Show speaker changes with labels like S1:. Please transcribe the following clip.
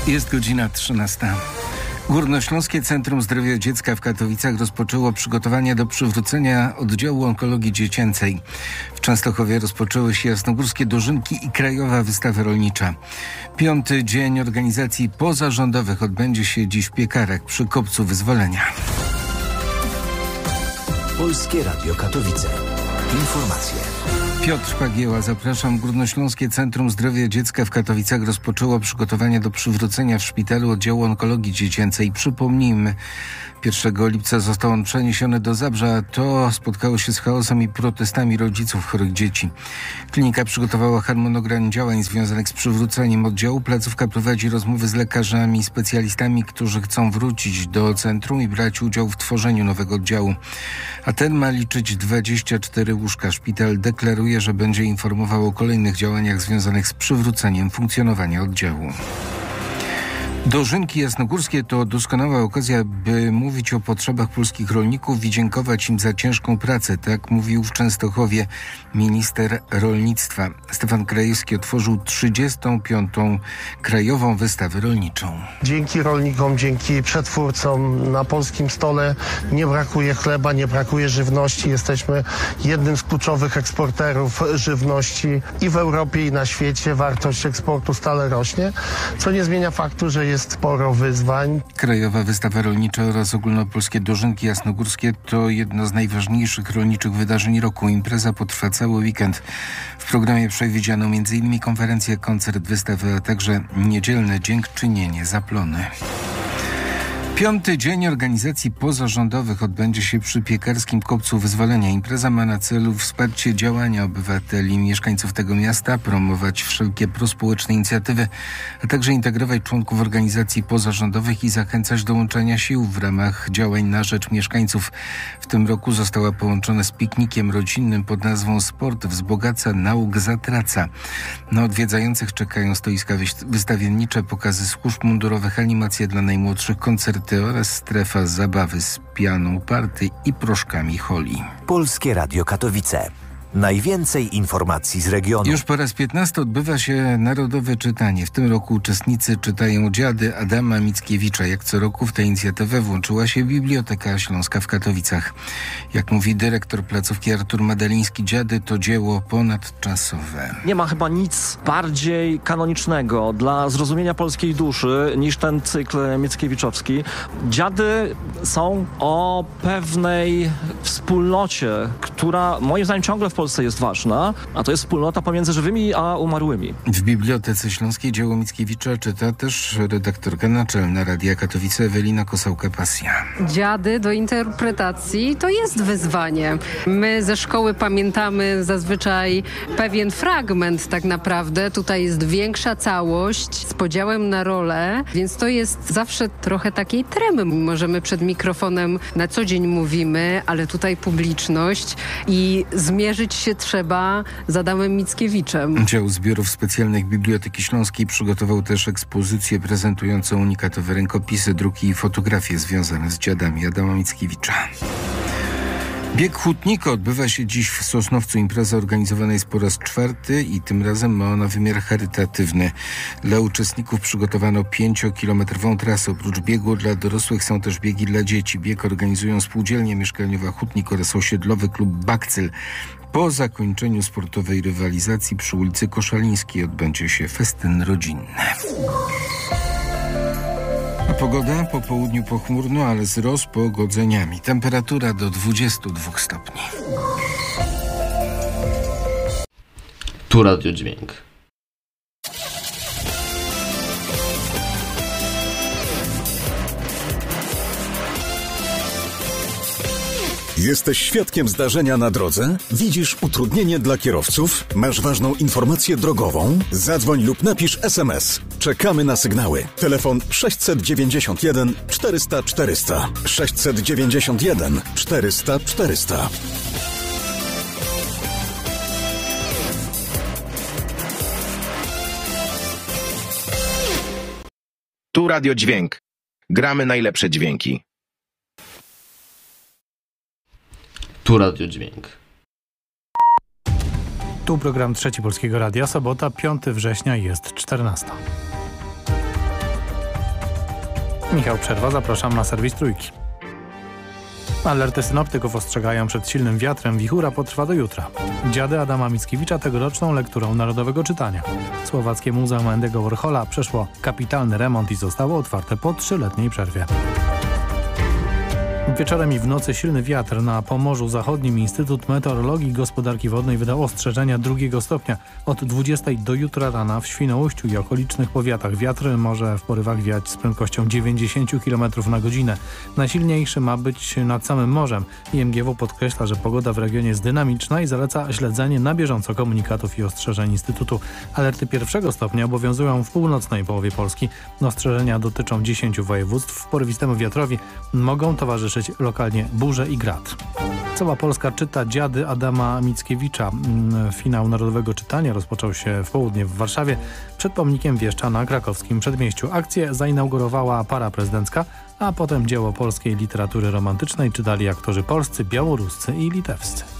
S1: Jest godzina 13. Górnośląskie Centrum Zdrowia Dziecka w Katowicach rozpoczęło przygotowania do przywrócenia oddziału onkologii dziecięcej. W Częstochowie rozpoczęły się jasnogórskie dożynki i krajowa wystawa rolnicza. 5. dzień organizacji pozarządowych odbędzie się dziś w Piekarach przy Kopcu Wyzwolenia.
S2: Polskie Radio Katowice. Informacje.
S1: Piotr Pagieła, zapraszam. Górnośląskie Centrum Zdrowia Dziecka w Katowicach rozpoczęło przygotowania do przywrócenia w szpitalu oddziału onkologii dziecięcej. Przypomnijmy, 1 lipca został on przeniesiony do Zabrza. To spotkało się z chaosem i protestami rodziców chorych dzieci. Klinika przygotowała harmonogram działań związanych z przywróceniem oddziału. Placówka prowadzi rozmowy z lekarzami i specjalistami, którzy chcą wrócić do centrum i brać udział w tworzeniu nowego oddziału. A ten ma liczyć 24 łóżka. Szpital deklaruje, że będzie informował o kolejnych działaniach związanych z przywróceniem funkcjonowania oddziału. Dożynki jasnogórskie to doskonała okazja, by mówić o potrzebach polskich rolników i dziękować im za ciężką pracę. Tak mówił w Częstochowie minister rolnictwa. Stefan Krajewski otworzył 35. krajową wystawę rolniczą.
S3: Dzięki rolnikom, dzięki przetwórcom na polskim stole nie brakuje chleba, nie brakuje żywności. Jesteśmy jednym z kluczowych eksporterów żywności i w Europie, i na świecie. Wartość eksportu stale rośnie, co nie zmienia faktu, że jest sporo wyzwań.
S1: Krajowa wystawa rolnicza oraz ogólnopolskie dożynki jasnogórskie to jedno z najważniejszych rolniczych wydarzeń roku. Impreza potrwa cały weekend. W programie przewidziano m.in. konferencje, koncert, wystawę, a także niedzielne dziękczynienie za plony. 5. dzień organizacji pozarządowych odbędzie się przy Piekarskim Kopcu Wyzwolenia. Impreza ma na celu wsparcie działania obywateli i mieszkańców tego miasta, promować wszelkie prospołeczne inicjatywy, a także integrować członków organizacji pozarządowych i zachęcać do łączenia sił w ramach działań na rzecz mieszkańców. W tym roku została połączona z piknikiem rodzinnym pod nazwą Sport wzbogaca, nauk zatraca. Na odwiedzających czekają stoiska wystawiennicze, pokazy służb mundurowych, animacje dla najmłodszych, koncerty oraz strefa zabawy z pianą, party i proszkami holi.
S2: Polskie Radio Katowice. Najwięcej informacji z regionu.
S1: Już po raz 15 odbywa się Narodowe Czytanie. W tym roku uczestnicy czytają Dziady Adama Mickiewicza. Jak co roku w tę inicjatywę włączyła się Biblioteka Śląska w Katowicach. Jak mówi dyrektor placówki Artur Madaliński, Dziady to dzieło ponadczasowe.
S4: Nie ma chyba nic bardziej kanonicznego dla zrozumienia polskiej duszy niż ten cykl mickiewiczowski. Dziady są o pewnej wspólnocie, która moim zdaniem ciągle w Polsce jest ważna, a to jest wspólnota pomiędzy żywymi a umarłymi.
S1: W Bibliotece Śląskiej dzieło Mickiewicza czyta też redaktorka naczelna Radia Katowice Ewelina Kosałka-Pasja.
S5: Dziady do interpretacji to jest wyzwanie. My ze szkoły pamiętamy zazwyczaj pewien fragment tak naprawdę. Tutaj jest większa całość z podziałem na role, więc to jest zawsze trochę takiej tremy. Możemy przed mikrofonem na co dzień mówimy, ale tutaj publiczność i zmierzyć się trzeba z Adamem Mickiewiczem.
S1: Dział Zbiorów Specjalnych Biblioteki Śląskiej przygotował też ekspozycję prezentującą unikatowe rękopisy, druki i fotografie związane z dziadami Adama Mickiewicza. Bieg Hutnika odbywa się dziś w Sosnowcu. Impreza organizowana jest po raz 4. i tym razem ma ona wymiar charytatywny. Dla uczestników przygotowano 5-kilometrową trasę. Oprócz biegu dla dorosłych są też biegi dla dzieci. Bieg organizują Spółdzielnia Mieszkaniowa Hutnik oraz osiedlowy klub Bakcyl. Po zakończeniu sportowej rywalizacji przy ulicy Koszalińskiej odbędzie się festyn rodzinny. A pogoda po południu pochmurno, ale z rozpogodzeniami. Temperatura do 22 stopni.
S6: Tu Radio Dźwięk.
S7: Jesteś świadkiem zdarzenia na drodze? Widzisz utrudnienie dla kierowców? Masz ważną informację drogową? Zadzwoń lub napisz SMS. Czekamy na sygnały. Telefon 691 400 400. 691 400 400.
S8: Tu Radio Dźwięk. Gramy najlepsze dźwięki.
S6: Tu Radio Dźwięk.
S9: Tu program Trzeci Polskiego Radia. Sobota, 5 września, jest 14. Michał Przerwa, zapraszam na serwis Trójki. Alerty synoptyków ostrzegają przed silnym wiatrem. Wichura potrwa do jutra. Dziady Adama Mickiewicza tegoroczną lekturą narodowego czytania. Słowackie Muzeum Andy'ego Warhola przeszło kapitalny remont i zostało otwarte po 3-letniej przerwie. Wieczorem i w nocy silny wiatr. Na Pomorzu Zachodnim Instytut Meteorologii i Gospodarki Wodnej wydał ostrzeżenia 2 stopnia. Od 20 do jutra rana w Świnoujściu i okolicznych powiatach wiatr może w porywach wiać z prędkością 90 km na godzinę. Najsilniejszy ma być nad samym morzem. IMGW podkreśla, że pogoda w regionie jest dynamiczna i zaleca śledzenie na bieżąco komunikatów i ostrzeżeń Instytutu. Alerty 1 stopnia obowiązują w północnej połowie Polski. Ostrzeżenia dotyczą 10 województw. Porywistemu wiatrowi mogą towarzyszyć lokalnie burze i grad. Cała Polska czyta Dziady Adama Mickiewicza. Finał narodowego czytania rozpoczął się w południe w Warszawie przed pomnikiem Wieszcza na krakowskim Przedmieściu. Akcję zainaugurowała para prezydencka, a potem dzieło polskiej literatury romantycznej czytali aktorzy polscy, białoruscy i litewscy.